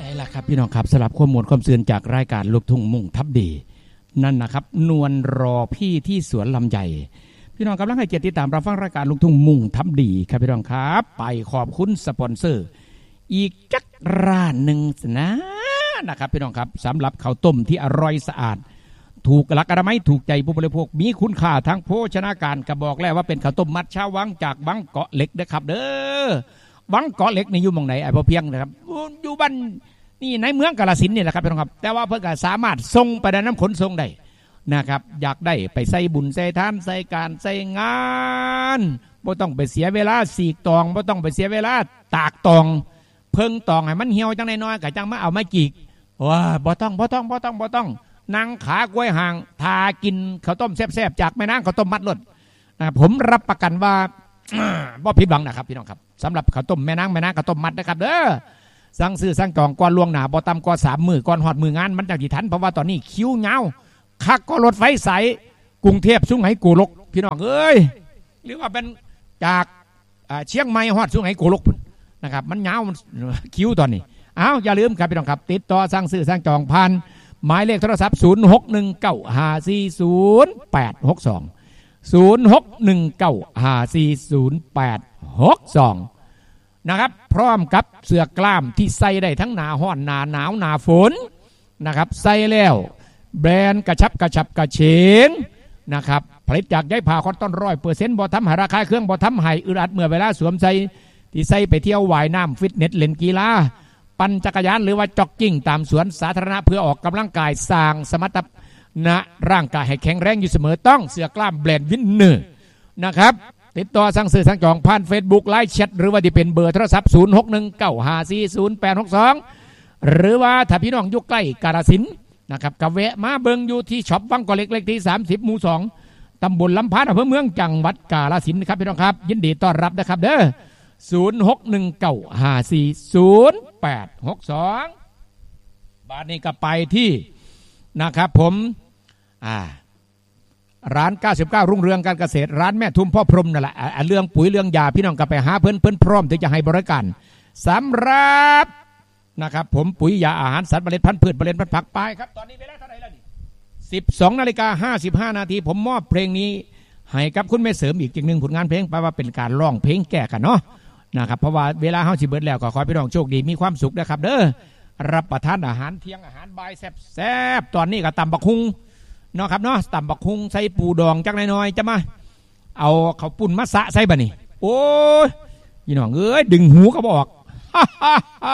ล่ะครับพี่น้องครับสลับข้อมูลความสื่นจากรายการลูกทุ่งมุ่งทับดีนั่นนะครับนวลรอพี่ที่สวนลำไยพี่น้องกำลังให้เกียรติติดตามรับฟังรายการลูกทุ่งมุ่งทับดีครับพี่น้องครับไปขอบคุณสปอนเซอร์อีกจักร้านหนึ่งนะครับพี่น้องครับสำหรับข้าวต้มที่อร่อยสะอาดถูกหลักอนามัยถูกใจผู้บริโภคมีคุณค่าทางโภชนาการกระบอกแล้วว่าเป็นข้าวต้มมัดชาววังจากบังเกาะเหล็กนะครับเด้อบังเกาะเหล็กนี่อยู่หม่องไหนไอ้พอเพียงนะครับอยู่บ้านนี่ในเมืองกาฬสินธุ์นี่แหละครับพี่น้องครับแต่ว่าเพื่อสามารถส่งไปได้น้ำขนส่งได้นะครับอยากได้ไปใส่บุญใส่ทานใส่การใส่งานบ่ต้องไปเสียเวลาสีกตองบ่ต้องไปเสียเวลาตากตองเพิ่งตองให้มันเหี่ยวจังน้อยๆก็จังมาเอามาจีกว้าบ่ต้องนางขากล้วยห่างทากินข้าวต้มแซ่บๆจากแม่นางข้าวต้มมัดรสผมรับประกันว่าบ่ผิดหวังนะครับพี่น้องครับสำหรับข้าวต้มแม่นางข้าวต้มมัดนะครับเด้อสั่งซื้อสั่งจองก่อนล่วงหน้าบ่ต่ำกว่า3 มื้อก่อนฮอดมื้องานมันจังสิทันเพราะว่าตอนนี้คิวยาวคักก็รถไฟสายกรุงเทพสุไหงโกลกพี่น้องเอ้ยหรือว่าเป็นจากเชียงใหม่ฮอดสุไหงโกลกนะครับมันยาวมันคิวตอนนี้อย่าลืมครับพี่น้องครับติดต่อสั่งซื้อสั่งจองผ่านหมายเลขโทรศัพท์0619540862 นะครับพร้อมกับเสื้อกล้ามที่ใส่ได้ทั้งหนาห้อนหนาหนาวหนาฝนนะครับใส่แล้วแบรนด์กระชับกระเฉงนะครับผลิตจากใยผ้าคอตตอน 100% บ่ทำให้ราคาเครื่องบ่ทำให้อึดอัดเมื่อเวลาสวมใส่ที่ใส่ไปเที่ยวว่ายน้ำฟิตเนสเล่นกีฬาปั่นจักรยานหรือว่าจ็อกกิ้งตามสวนสาธารณะเพื่อออกกำลังกายสร้างสมรรถนะร่างกายให้แข็งแรงอยู่เสมอต้องเสื้อกล้ามแบรนด์วินเนอร์นะครับติดต่อสั่งซื้อสั่งจองผ่าน Facebook ไลน์แชทหรือว่าที่เป็นเบอร์โทรศัพท์0619540862หรือว่าถ้าพี่น้องอยู่ใกล้กาฬสินธุ์นะครับก็แวะมาเบิ่งอยู่ที่ช็อปวังกอเล็กเลขที่30หมู่2ตำบลลำพานอำเภอเมืองจังหวัดกาฬสินธุ์ครับพี่น้องครับยินดีต้อนรับนะครับเด้อ0619540862บาทนี้ก็ไปที่นะครับผมร้าน99รุ่งเรืองการเกษตรร้านแม่ทุมพ่อพรหมนั่นแหละเรื่องปุ๋ยเรื่องยาพี่น้องก็ไปหาเพิ่นพร้อมที่จะให้บริการสำหรับนะครับผมปุ๋ยยาอาหารสัตว์เมล็ดพันธุ์พืชเมล็ดพันธุ์ผักไปครับตอนนี้เวลาเท่าไหร่แล้วนี่12:55 น.ผมมอบเพลงนี้ให้กับคุณแม่เสริมอีก1ผลงานเพลงแปลว่าเป็นการร้องเพลงแก้กันเนาะนะครับเพราะว่าเวลาเฮาสิเบิดแล้วก็ขอพี่น้องโชคดีมีความสุขนะครับเด้อรับประทานอาหารเที่ยงอาหารบ่ายแซ่บๆตอนนี้ก็ตำบักหุ่งเนาะครับเนาะตำบักหุ่งใส่ปูดองจักน้อยๆจะมาเอาข้าวปุ้นมาสะใส่บ่นี่โอ้ยพี่น้องเอ้ยดึงหูก็บ่ออก